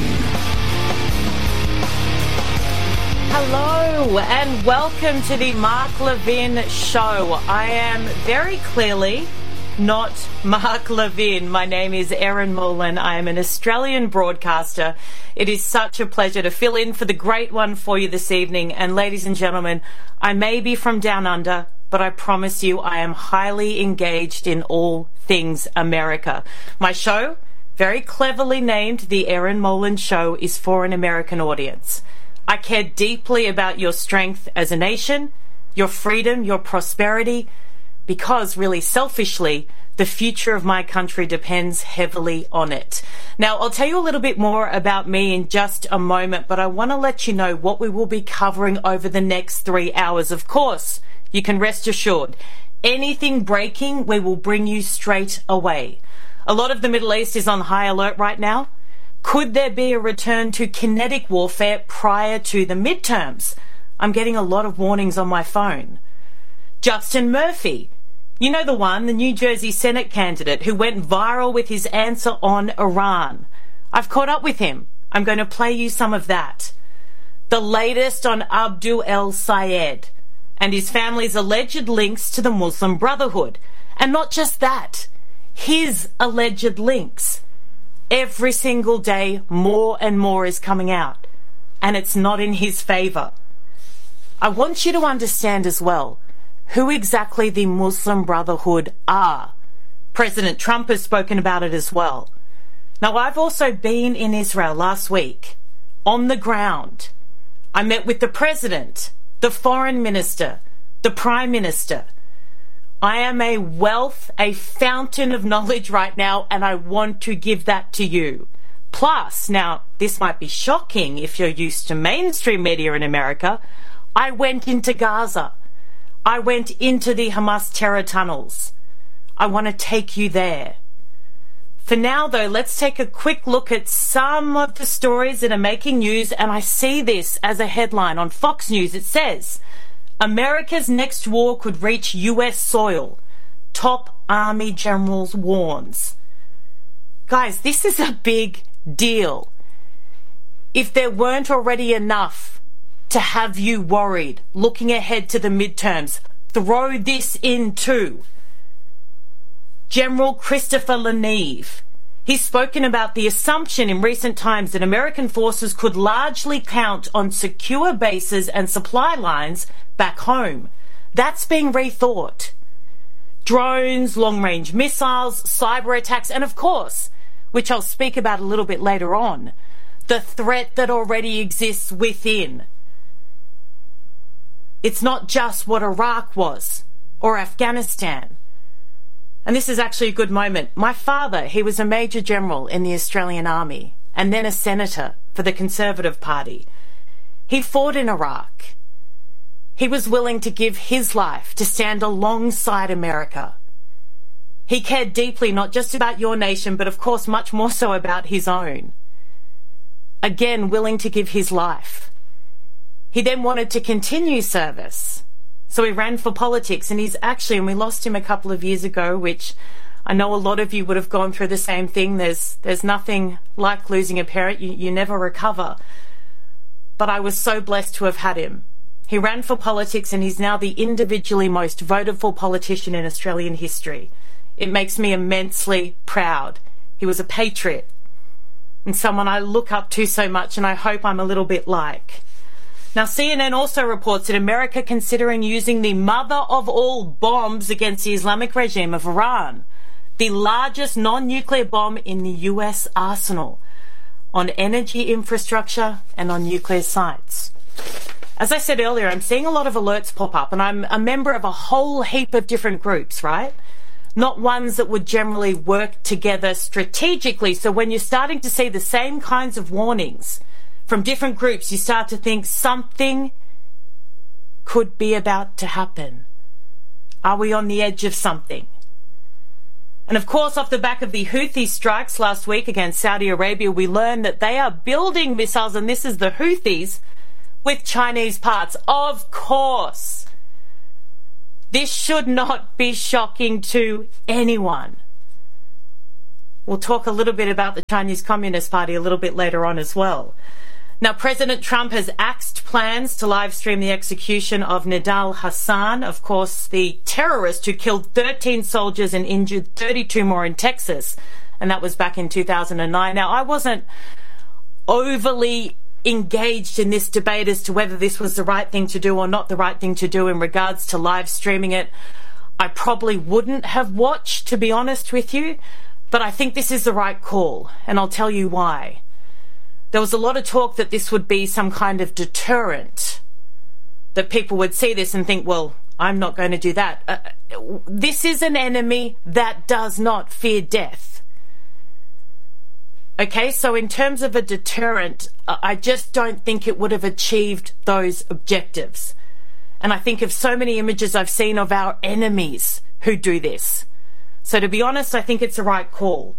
Hello, and welcome to the Mark Levin Show. I am very clearly not Mark Levin. My name is Erin Molan. I am an Australian broadcaster. It is such a pleasure to fill in for the great one for you this evening. And ladies and gentlemen, I may be from down under, but I promise you I am highly engaged in all things America. My show, very cleverly named The Erin Molan Show, is for an American audience. I care deeply about your strength as a nation, your freedom, your prosperity, because, really selfishly, the future of my country depends heavily on it. Now, I'll tell you a little bit more about me in just a moment, but I want to let you know what we will be covering over the next three hours. Of course, you can rest assured, anything breaking, we will bring you straight away. A lot of the Middle East is on high alert right now. Could there be a return to kinetic warfare prior to the midterms? I'm getting a lot of warnings on my phone. Justin Murphy, you know the one, the New Jersey Senate candidate who went viral with his answer on Iran. I've caught up with him. I'm going to play you some of that. The latest on Abdul El Sayed and his family's alleged links to the Muslim Brotherhood. And not just that, his alleged links. Every single day, more and more is coming out, and it's not in his favour. I want you to understand as well who exactly the Muslim Brotherhood are. President Trump has spoken about it as well. Now, I've also been in Israel last week, on the ground. I met with the President, the Foreign Minister, the Prime Minister. I am a wealth, a fountain of knowledge right now, and I want to give that to you. Plus, now, this might be shocking if you're used to mainstream media in America, I went into Gaza. I went into the Hamas terror tunnels. I want to take you there. For now, though, let's take a quick look at some of the stories that are making news, and I see this as a headline on Fox News. It says, America's next war could reach U S soil. Top Army generals warns. Guys, this is a big deal. If there weren't already enough to have you worried looking ahead to the midterms, throw this in too. General Christopher Leneve. He's spoken about the assumption in recent times that American forces could largely count on secure bases and supply lines back home. That's being rethought. Drones, long-range missiles, cyber attacks, and of course, which I'll speak about a little bit later on, the threat that already exists within. It's not just what Iraq was, or Afghanistan. And this is actually a good moment. My father, he was a Major General in the Australian Army, and then a Senator for the Conservative Party. He fought in Iraq. He was willing to give his life to stand alongside America. He cared deeply not just about your nation, but of course much more so about his own. Again, willing to give his life. He then wanted to continue service. So he ran for politics, and he's actually, and we lost him a couple of years ago, which I know a lot of you would have gone through the same thing. There's there's nothing like losing a parent. You, you never recover. But I was so blessed to have had him. He ran for politics, and he's now the individually most voted for politician in Australian history. It makes me immensely proud. He was a patriot and someone I look up to so much, and I hope I'm a little bit like. Now, C N N also reports that America considering using the mother of all bombs against the Islamic regime of Iran, the largest non-nuclear bomb in the U S arsenal, on energy infrastructure and on nuclear sites. As I said earlier, I'm seeing a lot of alerts pop up, and I'm a member of a whole heap of different groups, right? Not ones that would generally work together strategically. So when you're starting to see the same kinds of warnings from different groups, you start to think something could be about to happen. Are we on the edge of something? And of course, off the back of the Houthi strikes last week against Saudi Arabia, we learned that they are building missiles, and this is the Houthis, with Chinese parts. Of course. This should not be shocking to anyone. We'll talk a little bit about the Chinese Communist Party a little bit later on as well. Now, President Trump has axed plans to live stream the execution of Nidal Hassan, of course, the terrorist who killed thirteen soldiers and injured thirty-two more in Texas. And that was back in two thousand nine. Now, I wasn't overly engaged in this debate as to whether this was the right thing to do or not the right thing to do in regards to live streaming it. I probably wouldn't have watched, to be honest with you, but I think this is the right call, and I'll tell you why. There was a lot of talk that this would be some kind of deterrent, that people would see this and think, well, I'm not going to do that. Uh, this is an enemy that does not fear death. Okay, so in terms of a deterrent, I just don't think it would have achieved those objectives. And I think of so many images I've seen of our enemies who do this. So to be honest, I think it's the right call.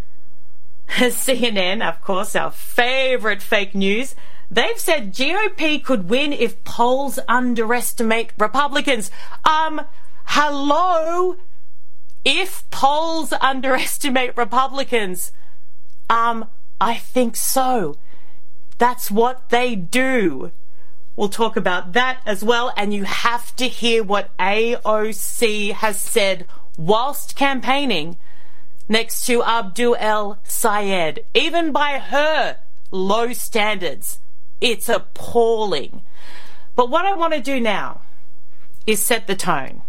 C N N, of course, our favourite fake news, they've said G O P could win if polls underestimate Republicans. Um, hello? If polls underestimate Republicans, um, I think so. That's what they do. We'll talk about that as well, and you have to hear what A O C has said whilst campaigning next to Abdul El Sayed. Even by her low standards, it's appalling. But what I want to do now is set the tone.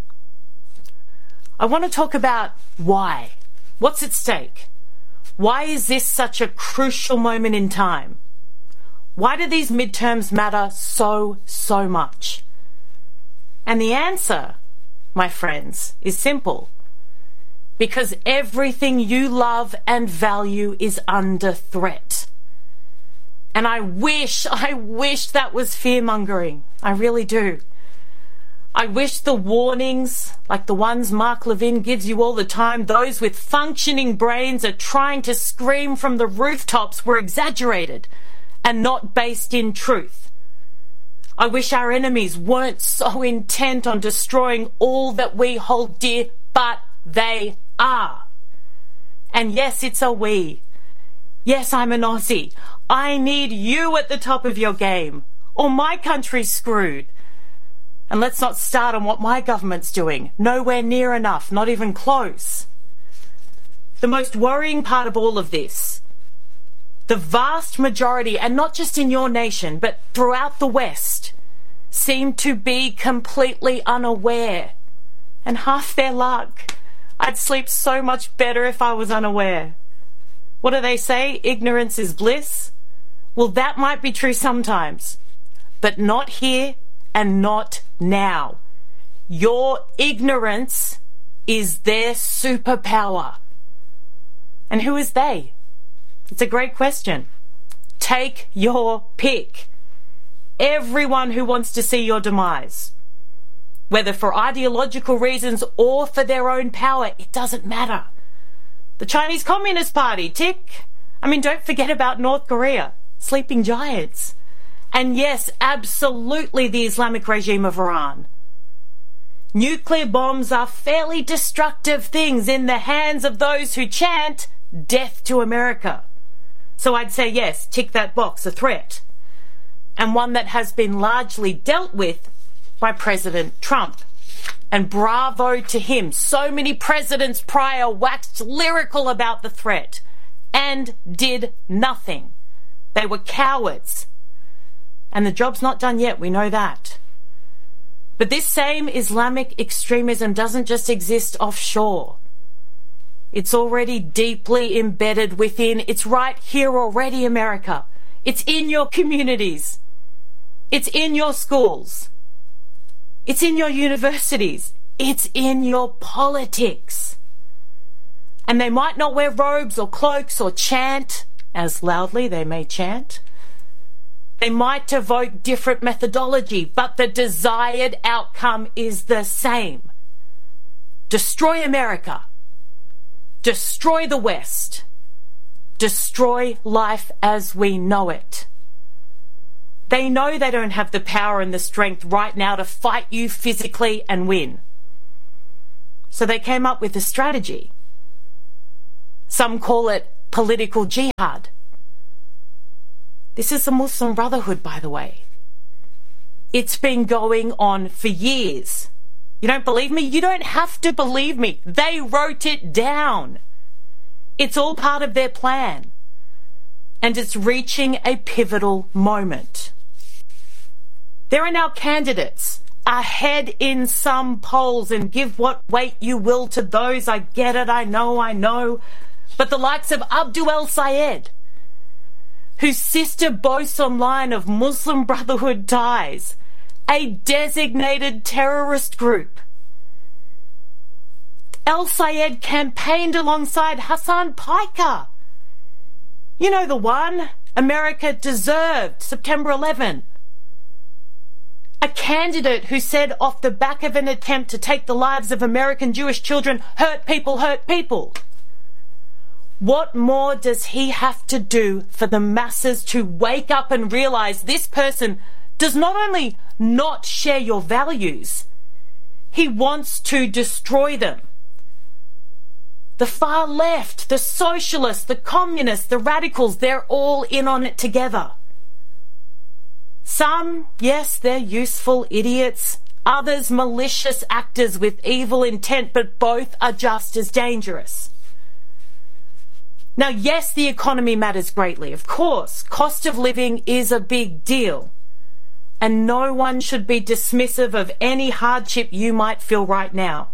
I want to talk about why. What's at stake? Why is this such a crucial moment in time? Why do these midterms matter so, so much? And the answer, my friends, is simple. Because everything you love and value is under threat. And I wish, I wish that was fear-mongering. I really do. I wish the warnings, like the ones Mark Levin gives you all the time, those with functioning brains are trying to scream from the rooftops, were exaggerated and not based in truth. I wish our enemies weren't so intent on destroying all that we hold dear, but they are. And yes, it's a we. Yes, I'm an Aussie. I need you at the top of your game, or my country's screwed. And let's not start on what my government's doing. Nowhere near enough, not even close. The most worrying part of all of this, the vast majority, and not just in your nation, but throughout the West, seem to be completely unaware. And half their luck. I'd sleep so much better if I was unaware. What do they say? Ignorance is bliss? Well, that might be true sometimes, but not here and not now. Your ignorance is their superpower. And who is they? It's a great question. Take your pick. Everyone who wants to see your demise. Whether for ideological reasons or for their own power, it doesn't matter. The Chinese Communist Party, tick. I mean, don't forget about North Korea, sleeping giants. And yes, absolutely the Islamic regime of Iran. Nuclear bombs are fairly destructive things in the hands of those who chant death to America. So I'd say yes, tick that box, a threat. And one that has been largely dealt with by President Trump. And bravo to him. So many presidents prior waxed lyrical about the threat and did nothing. They were cowards. And the job's not done yet, we know that. But this same Islamic extremism doesn't just exist offshore. It's already deeply embedded within. It's right here already, America. It's in your communities. It's in your schools. It's in your universities. It's in your politics. And they might not wear robes or cloaks or chant, as loudly they may chant. They might evoke different methodology, but the desired outcome is the same. Destroy America. Destroy the West. Destroy life as we know it. They know they don't have the power and the strength right now to fight you physically and win. So they came up with a strategy. Some call it political jihad. This is the Muslim Brotherhood, by the way. It's been going on for years. You don't believe me? You don't have to believe me. They wrote it down. It's all part of their plan. And it's reaching a pivotal moment. There are now candidates ahead in some polls, and give what weight you will to those. I get it, I know, I know. But the likes of Abdul El-Sayed, whose sister boasts online of Muslim Brotherhood ties, a designated terrorist group. El-Sayed campaigned alongside Hassan Piker. You know the one, America deserved, September eleventh. A candidate who said off the back of an attempt to take the lives of American Jewish children, hurt people, hurt people. What more does he have to do for the masses to wake up and realize this person does not only not share your values, he wants to destroy them? The far left, the socialists, the communists, the radicals, they're all in on it together. Some, yes, they're useful idiots. Others, malicious actors with evil intent, but both are just as dangerous. Now, yes, the economy matters greatly. Of course, cost of living is a big deal. And no one should be dismissive of any hardship you might feel right now.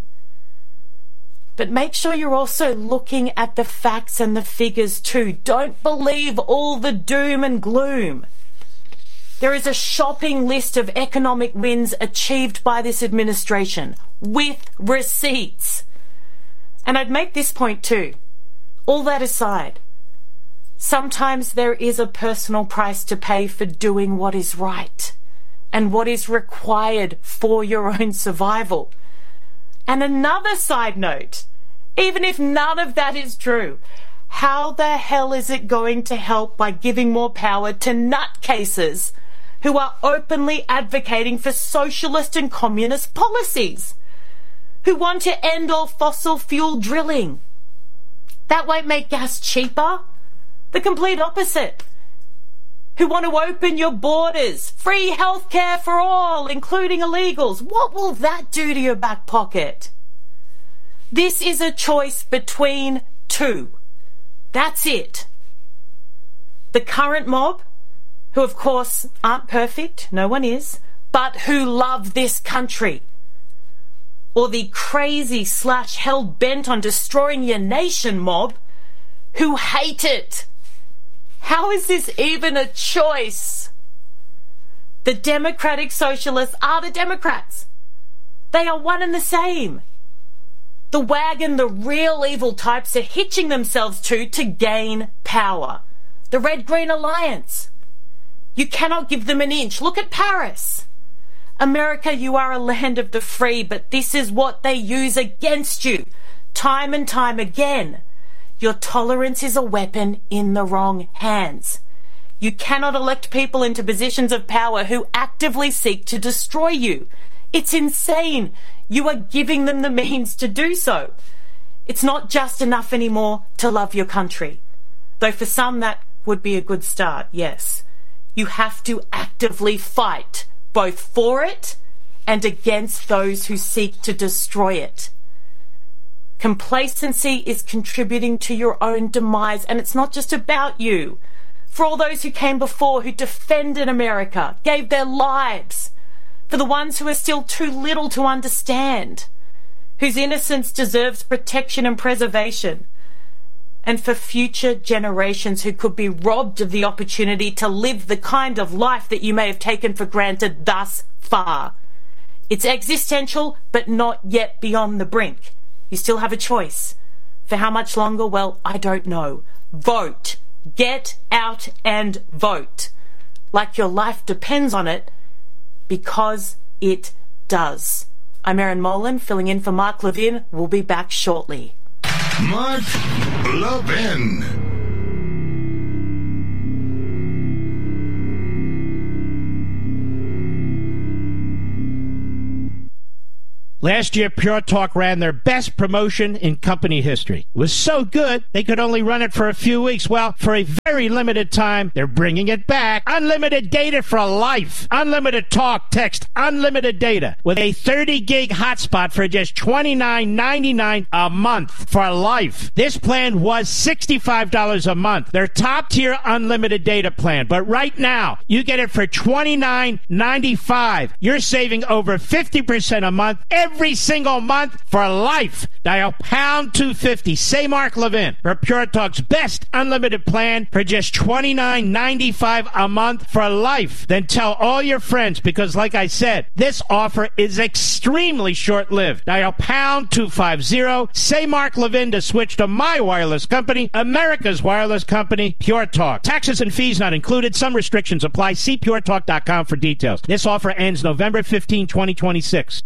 But make sure you're also looking at the facts and the figures too. Don't believe all the doom and gloom. There is a shopping list of economic wins achieved by this administration, with receipts. And I'd make this point too. All that aside, sometimes there is a personal price to pay for doing what is right and what is required for your own survival. And another side note, even if none of that is true, how the hell is it going to help by giving more power to nutcases who are openly advocating for socialist and communist policies, who want to end all fossil fuel drilling? That won't make gas cheaper. The complete opposite. Who want to open your borders, free healthcare for all, including illegals. What will that do to your back pocket? This is a choice between two. That's it. The current mob, who of course aren't perfect, no one is, but who love this country. Or the crazy slash hell-bent on destroying your nation mob, who hate it. How is this even a choice? The Democratic Socialists are the Democrats. They are one and the same. The wagon the real evil types are hitching themselves to to gain power. The Red-Green Alliance. You cannot give them an inch. Look at Paris. America, you are a land of the free, but this is what they use against you, time and time again. Your tolerance is a weapon in the wrong hands. You cannot elect people into positions of power who actively seek to destroy you. It's insane. You are giving them the means to do so. It's not just enough anymore to love your country, though for some that would be a good start, yes. You have to actively fight both for it and against those who seek to destroy it. Complacency is contributing to your own demise, and it's not just about you. for all those who came before, who defended America, gave their lives, for the ones who are still too little to understand, whose innocence deserves protection and preservation, and for future generations who could be robbed of the opportunity to live the kind of life that you may have taken for granted thus far. It's existential, but not yet beyond the brink. You still have a choice. For how much longer? Well, I don't know. Vote. Get out and vote. Like your life depends on it, because it does. I'm Erin Molan, filling in for Mark Levin. We'll be back shortly. Mark Levin. Last year, Pure Talk ran their best promotion in company history. It was so good, they could only run it for a few weeks. Well, for a very limited time, they're bringing it back. Unlimited data for life. Unlimited talk, text, unlimited data. With a thirty gig hotspot for just twenty-nine ninety-nine a month for life. This plan was sixty-five dollars a month. Their top-tier unlimited data plan. But right now, you get it for twenty-nine ninety-five. You're saving over fifty percent a month every single month for life. Dial pound two fifty. Say Mark Levin for Pure Talk's best unlimited plan for just twenty-nine ninety-five a month for life. Then tell all your friends, because like I said, this offer is extremely short-lived. Dial pound two fifty. Say Mark Levin to switch to my wireless company, America's wireless company, Pure Talk. Taxes and fees not included. Some restrictions apply. See pure talk dot com for details. This offer ends November fifteenth, twenty twenty-six.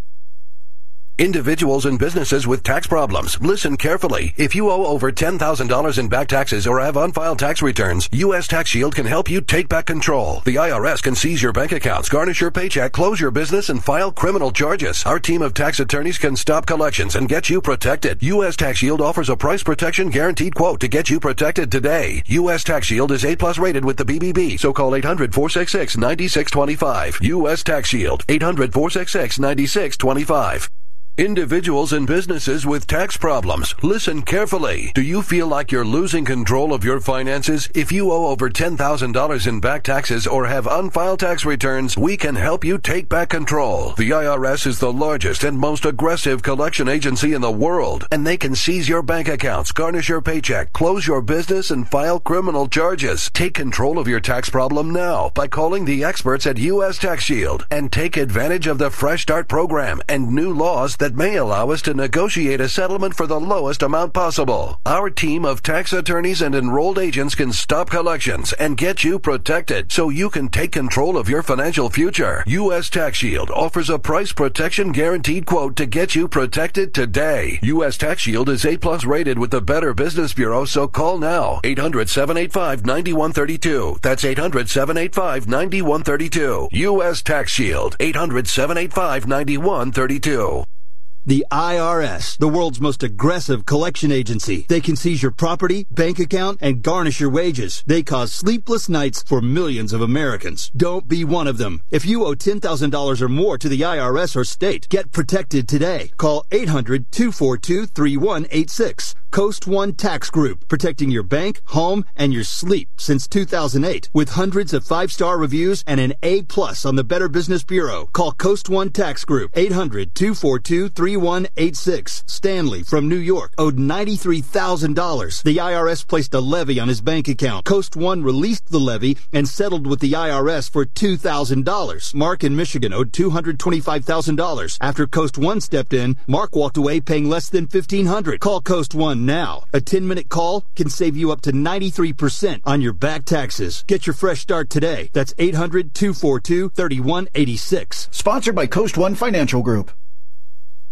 Individuals and businesses with tax problems, listen carefully. If you owe over ten thousand dollars in back taxes or have unfiled tax returns, U S Tax Shield can help you take back control. The I R S can seize your bank accounts, garnish your paycheck, close your business, and file criminal charges. Our team of tax attorneys can stop collections and get you protected. U S Tax Shield offers a price protection guaranteed quote to get you protected today. U S Tax Shield is A plus rated with the B B B, so call eight hundred, four six six, nine six two five. U S Tax Shield, eight hundred, four six six, nine six two five. Individuals and businesses with tax problems, listen carefully. Do you feel like you're losing control of your finances? If you owe over ten thousand dollars in back taxes or have unfiled tax returns, we can help you take back control. The I R S is the largest and most aggressive collection agency in the world, and they can seize your bank accounts, garnish your paycheck, close your business, and file criminal charges. Take control of your tax problem now by calling the experts at U S Tax Shield and take advantage of the Fresh Start program and new laws that may allow us to negotiate a settlement for the lowest amount possible. Our team of tax attorneys and enrolled agents can stop collections and get you protected so you can take control of your financial future. U S Tax Shield offers a price protection guaranteed quote to get you protected today. U S Tax Shield is A plus rated with the Better Business Bureau, so call now. eight hundred, seven eight five, nine one three two. That's eight hundred, seven eight five, nine one three two. U S Tax Shield, eight hundred, seven eight five, nine one three two. The I R S, the world's most aggressive collection agency. They can seize your property, bank account, and garnish your wages. They cause sleepless nights for millions of Americans. Don't be one of them. If you owe ten thousand dollars or more to the I R S or state, get protected today. Call eight hundred, two four two, three one eight six. Coast One Tax Group, protecting your bank, home, and your sleep since two thousand eight. With hundreds of five-star reviews and an A plus on the Better Business Bureau. Call Coast One Tax Group, eight hundred, two four two, three one eight six. Stanley from New York owed ninety-three thousand dollars. The I R S placed a levy on his bank account. Coast One released the levy and settled with the I R S for two thousand dollars. Mark in Michigan owed two hundred twenty-five thousand dollars. After Coast One stepped in, Mark walked away paying less than fifteen hundred dollars. Call Coast One now. A ten-minute call can save you up to ninety-three percent on your back taxes. Get your fresh start today. That's eight hundred, two four two, three one eight six. Sponsored by Coast One Financial Group.